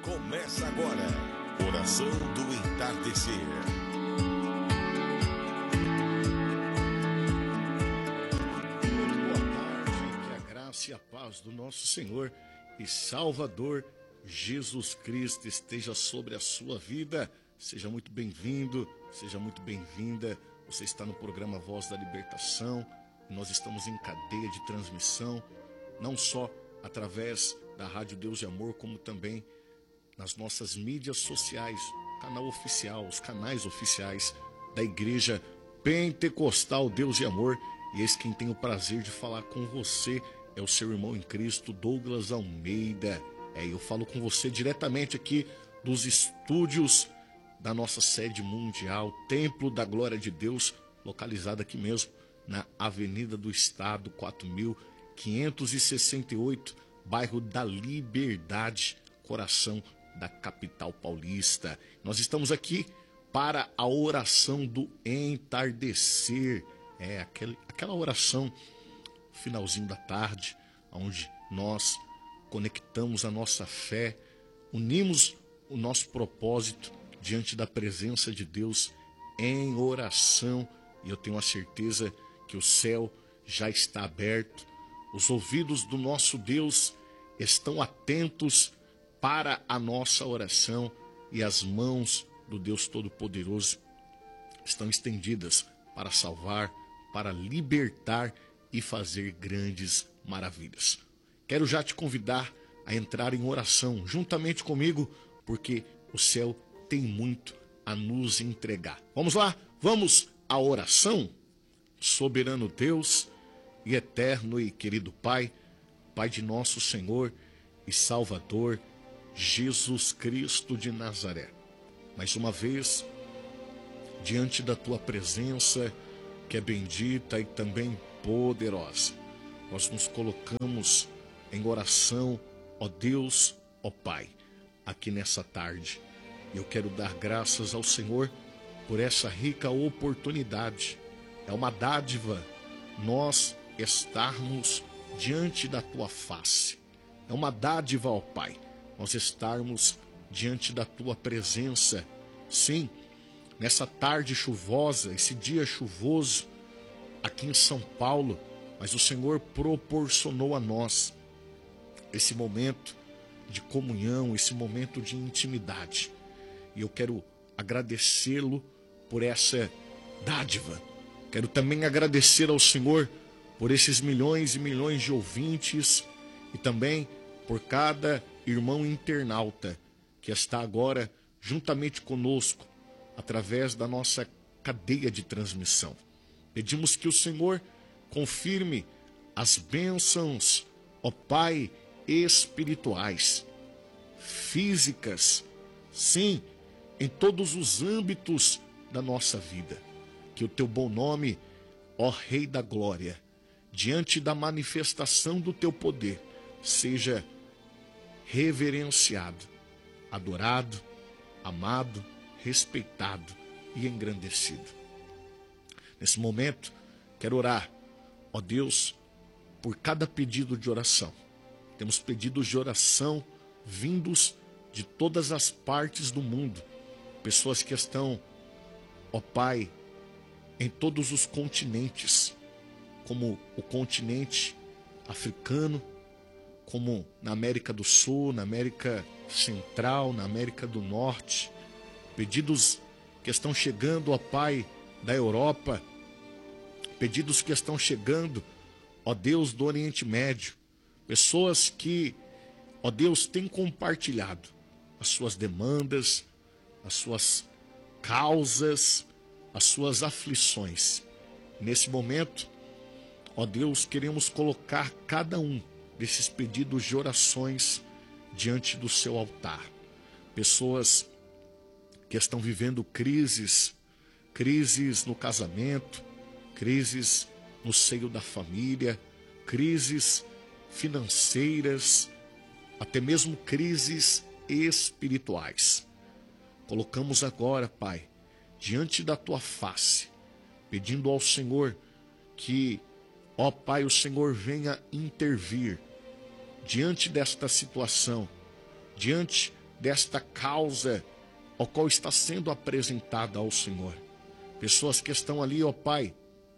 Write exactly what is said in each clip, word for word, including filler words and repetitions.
Começa agora, Oração do Entardecer. Muito boa tarde, que a graça e a paz do nosso Senhor e Salvador Jesus Cristo esteja sobre a sua vida. Seja muito bem-vindo, seja muito bem-vinda. Você está no programa Voz da Libertação. Nós estamos em cadeia de transmissão, não só através da Rádio Deus e Amor, como também nas nossas mídias sociais, canal oficial, os canais oficiais da Igreja Pentecostal Deus e Amor. E esse quem tem o prazer de falar com você é o seu irmão em Cristo, Douglas Almeida. É, eu falo com você diretamente aqui dos estúdios da nossa sede mundial, Templo da Glória de Deus, localizado aqui mesmo na Avenida do Estado, quatro mil quinhentos e sessenta e oito, bairro da Liberdade, coração da capital paulista. Nós estamos aqui para a oração do entardecer. É aquele, aquela oração finalzinho da tarde, onde nós conectamos a nossa fé, unimos o nosso propósito diante da presença de Deus em oração. E eu tenho a certeza que o céu já está aberto, os ouvidos do nosso Deus estão atentos para a nossa oração e as mãos do Deus Todo-Poderoso estão estendidas para salvar, para libertar e fazer grandes maravilhas. Quero já te convidar a entrar em oração juntamente comigo, porque o céu tem muito a nos entregar. Vamos lá? Vamos à oração? Soberano Deus e eterno e querido Pai, Pai de nosso Senhor e Salvador, Jesus Cristo de Nazaré. Mais uma vez, diante da Tua presença, que é bendita e também poderosa, nós nos colocamos em oração, ó Deus, ó Pai, aqui nessa tarde. Eu quero dar graças ao Senhor por essa rica oportunidade. É uma dádiva nós estarmos diante da Tua face. É uma dádiva, ó Pai, nós estarmos diante da Tua presença. Sim, nessa tarde chuvosa, esse dia chuvoso aqui em São Paulo, mas o Senhor proporcionou a nós esse momento de comunhão, esse momento de intimidade. E eu quero agradecê-lo por essa dádiva. Quero também agradecer ao Senhor por esses milhões e milhões de ouvintes e também por cada irmão internauta que está agora juntamente conosco através da nossa cadeia de transmissão. Pedimos que o Senhor confirme as bênçãos, ó Pai, espirituais, físicas, sim, em todos os âmbitos da nossa vida. Que o Teu bom nome, ó Rei da Glória, diante da manifestação do Teu poder, seja reverenciado, adorado, amado, respeitado e engrandecido. Nesse momento, quero orar, ó Deus, por cada pedido de oração. Temos pedidos de oração vindos de todas as partes do mundo. Pessoas que estão, ó Pai, em todos os continentes, como o continente africano, como na América do Sul, na América Central, na América do Norte. Pedidos que estão chegando, ó Pai, da Europa. Pedidos que estão chegando, ó Deus, do Oriente Médio. Pessoas que, ó Deus, têm compartilhado as suas demandas, as suas causas, as suas aflições. Nesse momento, ó Deus, queremos colocar cada um desses pedidos de orações diante do Seu altar. Pessoas que estão vivendo crises, crises no casamento, crises no seio da família, crises financeiras, até mesmo crises espirituais. Colocamos agora, Pai, diante da Tua face, pedindo ao Senhor que, ó Pai, o Senhor venha intervir diante desta situação, diante desta causa ao qual está sendo apresentada ao Senhor. Pessoas que estão ali, ó Pai,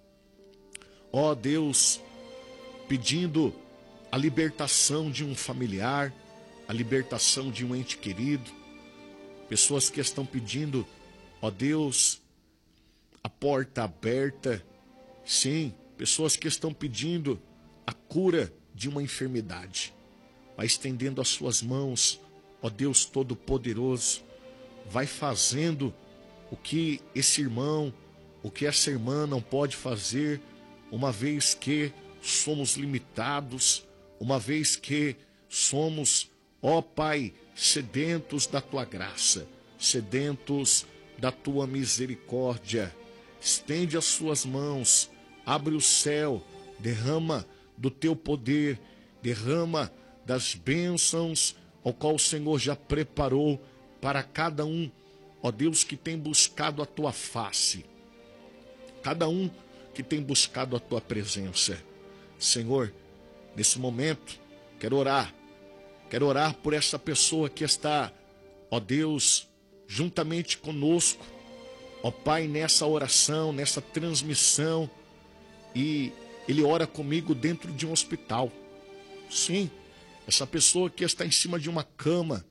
ó Deus, pedindo a libertação de um familiar, a libertação de um ente querido. Pessoas que estão pedindo, ó Deus, a porta aberta. Sim, pessoas que estão pedindo a cura de uma enfermidade. Vai estendendo as suas mãos, ó Deus Todo-Poderoso. Vai fazendo o que esse irmão, o que essa irmã não pode fazer, uma vez que somos limitados, uma vez que somos, ó Pai, sedentos da Tua graça, sedentos da Tua misericórdia. Estende as suas mãos, abre o céu, derrama do Teu poder, derrama das bênçãos ao qual o Senhor já preparou para cada um, ó Deus, que tem buscado a Tua face, cada um que tem buscado a Tua presença. Senhor, nesse momento, quero orar, quero orar por essa pessoa que está, ó Deus, juntamente conosco, ó Pai, nessa oração, nessa transmissão, e ele ora comigo dentro de um hospital. Sim, essa pessoa que está em cima de uma cama,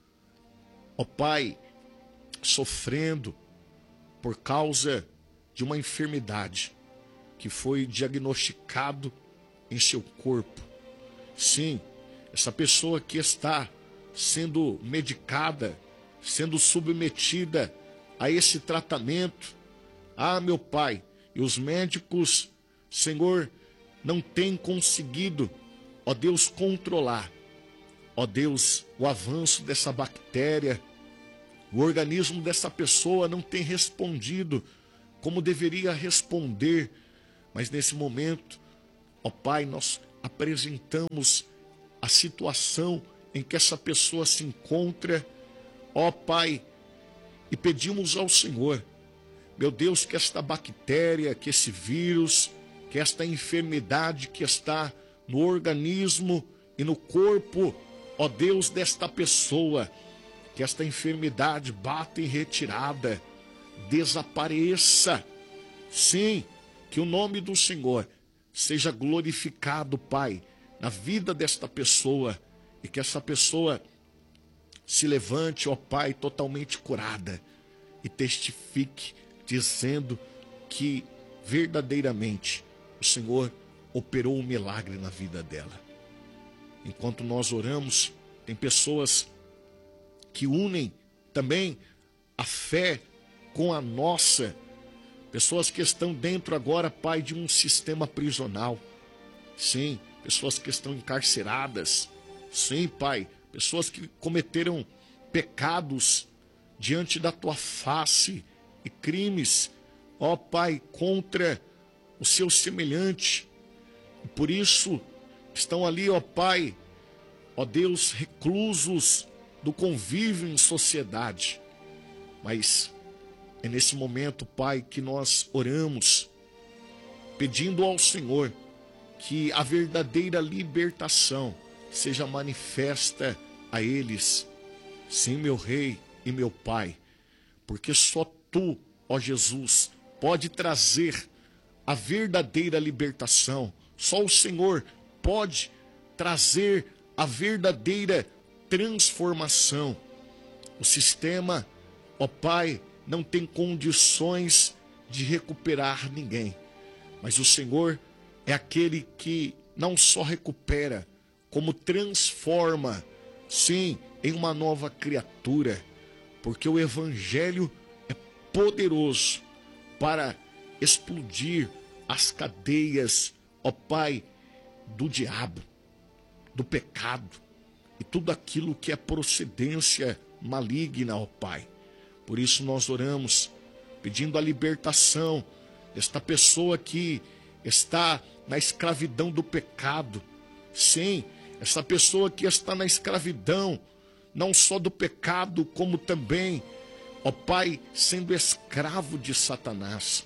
ó Pai, sofrendo por causa de uma enfermidade que foi diagnosticado em seu corpo. Sim, essa pessoa que está sendo medicada, sendo submetida a esse tratamento. Ah, meu Pai, e os médicos, Senhor, não têm conseguido, ó Deus, controlar, ó Deus, o avanço dessa bactéria. O organismo dessa pessoa não tem respondido como deveria responder, mas nesse momento, ó Pai, nós apresentamos a situação em que essa pessoa se encontra, ó Pai, e pedimos ao Senhor, meu Deus, que esta bactéria, que esse vírus, que esta enfermidade que está no organismo e no corpo, ó Deus, desta pessoa, que esta enfermidade bata em retirada, desapareça. Sim, que o nome do Senhor seja glorificado, Pai, na vida desta pessoa, e que essa pessoa se levante, ó Pai, totalmente curada, e testifique, dizendo que verdadeiramente o Senhor operou um milagre na vida dela. Enquanto nós oramos, tem pessoas que unem também a fé com a nossa. Pessoas que estão dentro agora, Pai, de um sistema prisional. Sim, pessoas que estão encarceradas. Sim, Pai, pessoas que cometeram pecados diante da Tua face e crimes, ó Pai, contra o seu semelhante. E por isso estão ali, ó Pai, ó Deus, reclusos do convívio em sociedade. Mas é nesse momento, Pai, que nós oramos, pedindo ao Senhor que a verdadeira libertação seja manifesta a eles. Sim, meu Rei e meu Pai, porque só Tu, ó Jesus, pode trazer a verdadeira libertação. Só o Senhor pode trazer a verdadeira transformação. O sistema, ó Pai, não tem condições de recuperar ninguém, mas o Senhor é aquele que não só recupera, como transforma, sim, em uma nova criatura, porque o Evangelho é poderoso para explodir as cadeias, ó Pai, do diabo, do pecado e tudo aquilo que é procedência maligna, ó Pai. Por isso nós oramos, pedindo a libertação desta pessoa que está na escravidão do pecado. Sim, essa pessoa que está na escravidão, não só do pecado, como também, ó Pai, sendo escravo de Satanás.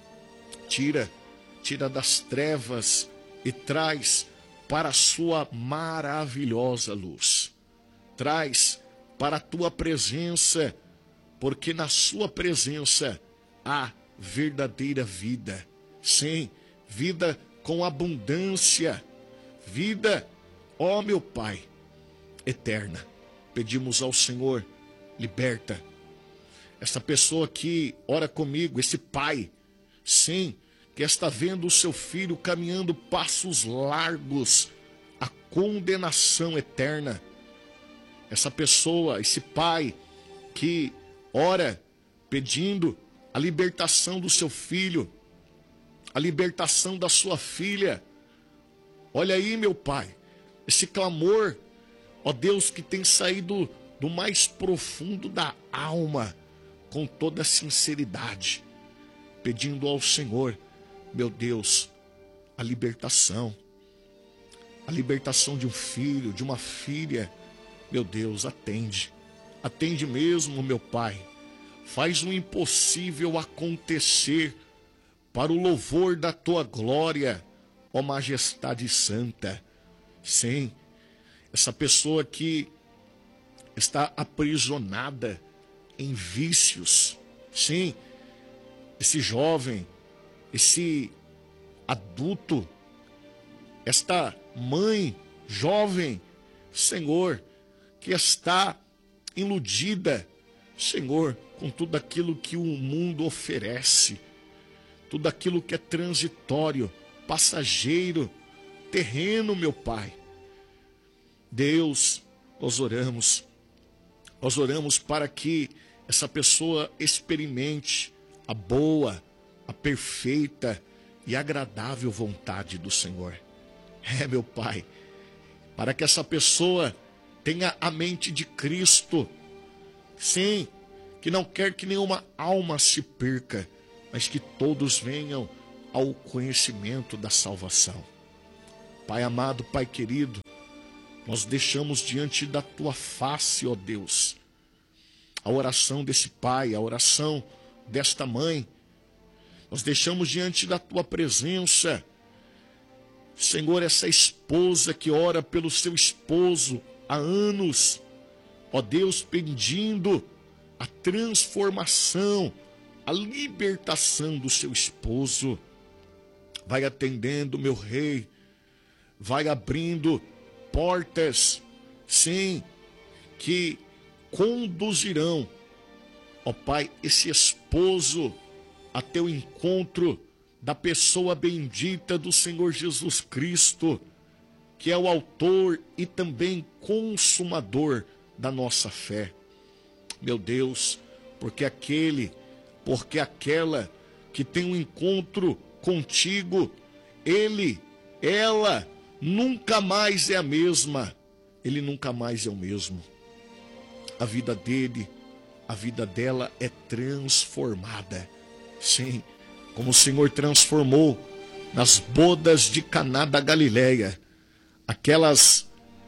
Tira, tira das trevas e traz para a sua maravilhosa luz. Traz para a tua presença, porque na sua presença há verdadeira vida. Sim, vida com abundância, vida, ó meu Pai, eterna. Pedimos ao Senhor, liberta essa pessoa que ora comigo, esse pai, sim, que está vendo o seu filho caminhando passos largos à condenação eterna. Essa pessoa, esse pai que ora pedindo a libertação do seu filho, a libertação da sua filha. Olha aí, meu Pai, esse clamor, ó Deus, que tem saído do mais profundo da alma, com toda sinceridade, pedindo ao Senhor, meu Deus, a libertação, a libertação de um filho, de uma filha. Meu Deus, atende, atende mesmo, meu Pai, faz o impossível acontecer para o louvor da tua glória, ó Majestade Santa. Sim, essa pessoa que está aprisionada em vícios, sim, esse jovem, esse adulto, esta mãe jovem, Senhor, que está iludida, Senhor, com tudo aquilo que o mundo oferece, tudo aquilo que é transitório, passageiro, terreno, meu Pai. Deus, nós oramos, nós oramos para que essa pessoa experimente a boa, a perfeita e agradável vontade do Senhor. É, meu Pai, para que essa pessoa tenha a mente de Cristo, sim, que não quer que nenhuma alma se perca, mas que todos venham ao conhecimento da salvação. Pai amado, Pai querido, nós deixamos diante da tua face, ó Deus, a oração desse pai, a oração desta mãe. Nós deixamos diante da tua presença, Senhor, essa esposa que ora pelo seu esposo há anos, ó Deus, pedindo a transformação, a libertação do seu esposo. Vai atendendo, meu rei, vai abrindo portas, sim, que conduzirão, ó Pai, esse esposo a teu encontro da pessoa bendita do Senhor Jesus Cristo, que é o autor e também consumador da nossa fé. Meu Deus, porque aquele, porque aquela que tem um encontro contigo, ele, ela, nunca mais é a mesma, ele nunca mais é o mesmo. A vida dele, a vida dela é transformada. Sim, como o Senhor transformou nas bodas de Caná da Galileia, aquelas,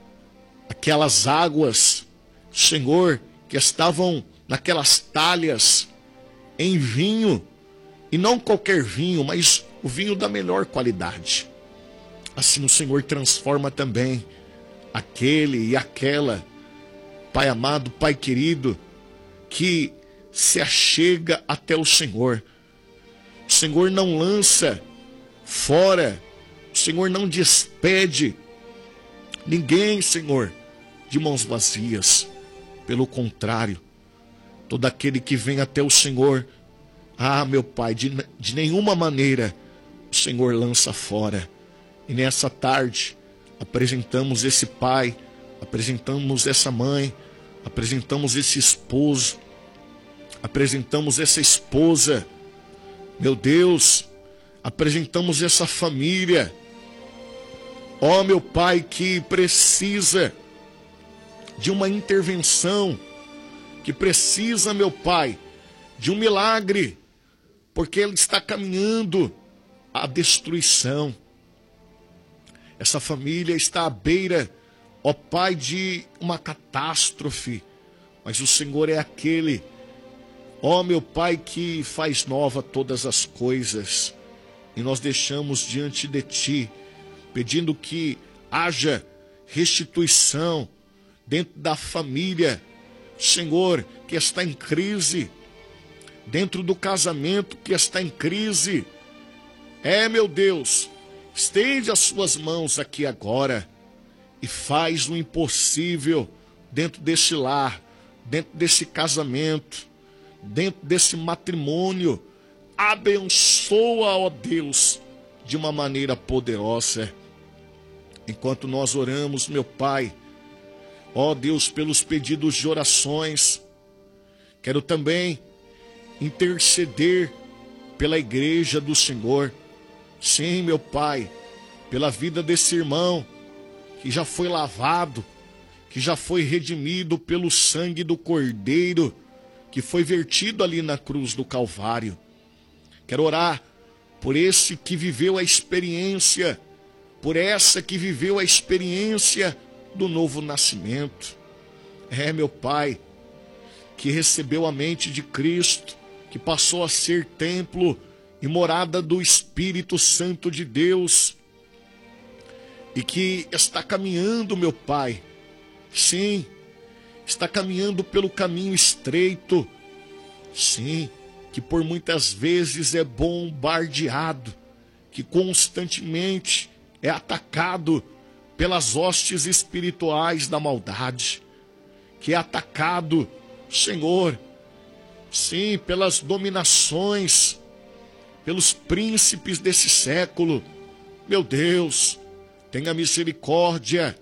aquelas águas, Senhor, que estavam naquelas talhas em vinho, e não qualquer vinho, mas o vinho da melhor qualidade. Assim o Senhor transforma também aquele e aquela, Pai amado, Pai querido, que se achega até o Senhor. O Senhor não lança fora, o Senhor não despede ninguém, Senhor, de mãos vazias. Pelo contrário, todo aquele que vem até o Senhor, ah, meu Pai, de, de nenhuma maneira o Senhor lança fora. E nessa tarde, apresentamos esse pai, apresentamos essa mãe, apresentamos esse esposo, apresentamos essa esposa, meu Deus, apresentamos essa família, ó meu Pai, que precisa de uma intervenção, que precisa, meu Pai, de um milagre, porque ele está caminhando à destruição. Essa família está à beira, ó Pai, de uma catástrofe, mas o Senhor é aquele, ó meu Pai, que faz nova todas as coisas, e nós deixamos diante de Ti, pedindo que haja restituição dentro da família, Senhor, que está em crise, dentro do casamento que está em crise. É, meu Deus, estende as suas mãos aqui agora e faz o impossível dentro desse lar, dentro desse casamento, dentro desse matrimônio. Abençoa, ó Deus, de uma maneira poderosa. Enquanto nós oramos, meu Pai, ó Deus, pelos pedidos de orações, quero também interceder pela igreja do Senhor. Sim, meu Pai, pela vida desse irmão que já foi lavado, que já foi redimido pelo sangue do Cordeiro, que foi vertido ali na cruz do Calvário. Quero orar por esse que viveu a experiência, por essa que viveu a experiência do novo nascimento. É, meu Pai, que recebeu a mente de Cristo, que passou a ser templo e morada do Espírito Santo de Deus, e que está caminhando, meu Pai, sim, está caminhando pelo caminho estreito, sim, que por muitas vezes é bombardeado, que constantemente é atacado pelas hostes espirituais da maldade, que é atacado, Senhor, sim, pelas dominações, pelos príncipes desse século. Meu Deus, tenha misericórdia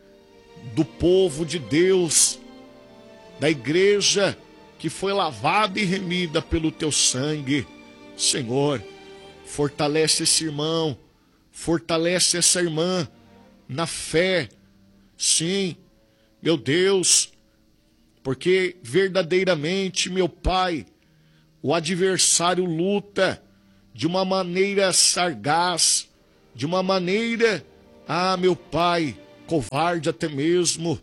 do povo de Deus, da igreja que foi lavada e remida pelo teu sangue. Senhor, fortalece esse irmão, fortalece essa irmã na fé. Sim, meu Deus, porque verdadeiramente, meu Pai, o adversário luta de uma maneira sagaz, de uma maneira, ah, meu Pai, covarde até mesmo.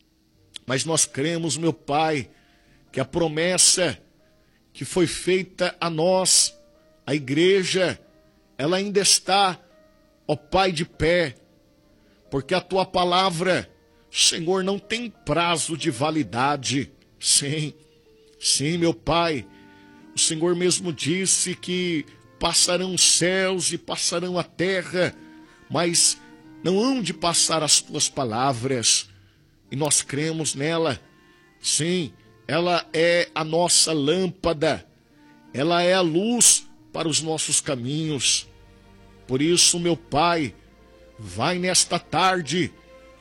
Mas nós cremos, meu Pai, que a promessa que foi feita a nós, a igreja, ela ainda está, ó Pai, de pé, porque a tua palavra, Senhor, não tem prazo de validade. Sim, sim, meu Pai, o Senhor mesmo disse que passarão os céus e passarão a terra, mas não hão de passar as tuas palavras, e nós cremos nela. Sim, ela é a nossa lâmpada, ela é a luz para os nossos caminhos. Por isso, meu Pai, vai nesta tarde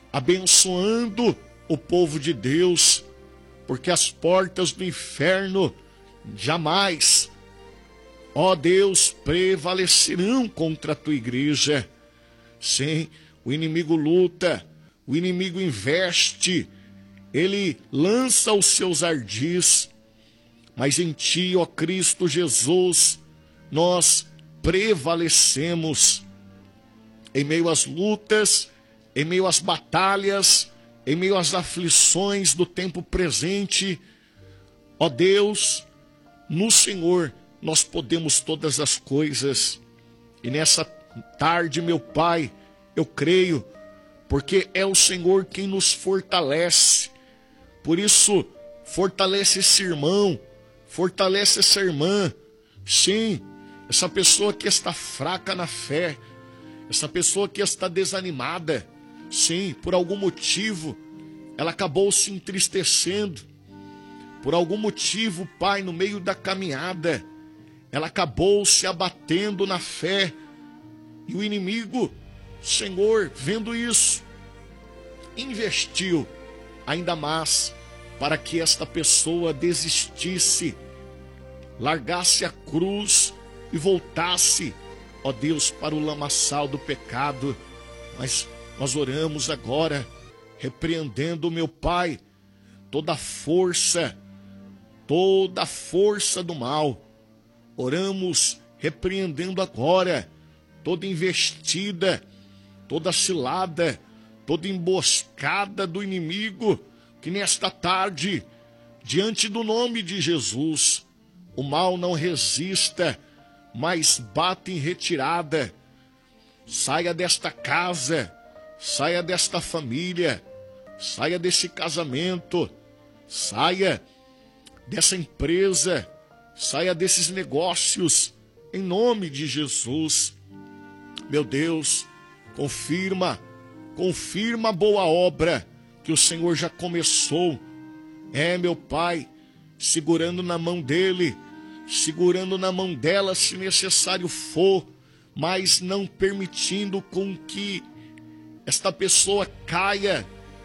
abençoando o povo de Deus, porque as portas do inferno jamais, ó Deus, prevalecerão contra a tua igreja. Sim, o inimigo luta, o inimigo investe, ele lança os seus ardis, mas em ti, ó Cristo Jesus, nós prevalecemos. Em meio às lutas, em meio às batalhas, em meio às aflições do tempo presente, ó Deus, no Senhor nós podemos todas as coisas. E nessa tarde, meu Pai, eu creio, porque é o Senhor quem nos fortalece. Por isso, fortalece esse irmão, fortalece essa irmã. Sim, essa pessoa que está fraca na fé, essa pessoa que está desanimada, sim, por algum motivo, ela acabou se entristecendo. Por algum motivo, Pai, no meio da caminhada, ela acabou se abatendo na fé. E o inimigo, Senhor, vendo isso, investiu ainda mais para que esta pessoa desistisse, largasse a cruz e voltasse, ó Deus, para o lamaçal do pecado. Mas nós oramos agora, repreendendo, meu Pai, toda a força, toda a força do mal. Oramos repreendendo agora toda investida, toda cilada, toda emboscada do inimigo, que nesta tarde, diante do nome de Jesus, o mal não resista, mas bate em retirada. Saia desta casa, saia desta família, saia desse casamento, saia dessa empresa, saia desses negócios, em nome de Jesus. Meu Deus, confirma, confirma a boa obra que o Senhor já começou. É, meu Pai, segurando na mão dele, segurando na mão dela se necessário for, mas não permitindo com que esta pessoa caia.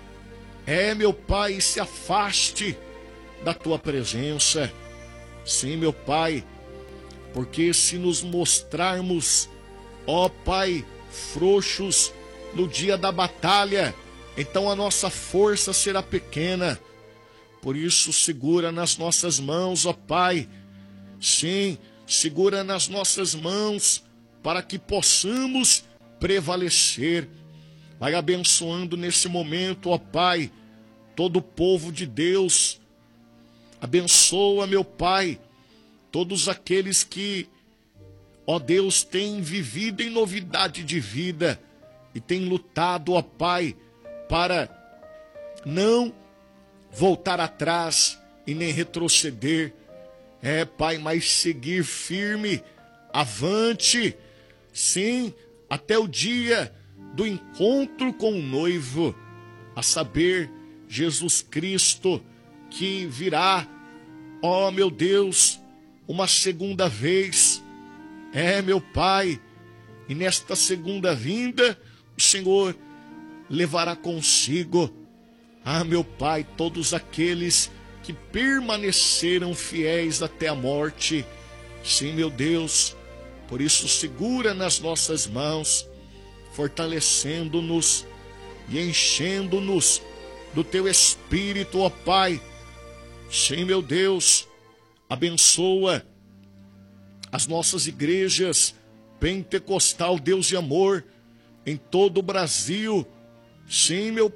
É, meu Pai, se afaste da tua presença. Sim, meu Pai, porque se nos mostrarmos, ó Pai, frouxos no dia da batalha, então a nossa força será pequena. Por isso, segura nas nossas mãos, ó Pai. Sim, segura nas nossas mãos, para que possamos prevalecer. Vai abençoando nesse momento, ó Pai, todo o povo de Deus. Abençoa, meu Pai, todos aqueles que, ó Deus, têm vivido em novidade de vida e têm lutado, ó Pai, para não voltar atrás e nem retroceder. É, Pai, mas seguir firme, avante, sim, até o dia do encontro com o noivo, a saber, Jesus Cristo, que virá, ó meu Deus, uma segunda vez. É, meu Pai, e nesta segunda vinda, o Senhor levará consigo, ah, meu Pai, todos aqueles que permaneceram fiéis até a morte. Sim, meu Deus, por isso segura nas nossas mãos, fortalecendo-nos e enchendo-nos do Teu Espírito, ó Pai. Sim, meu Deus, abençoa as nossas igrejas pentecostal, Deus de amor, em todo o Brasil. Sim, meu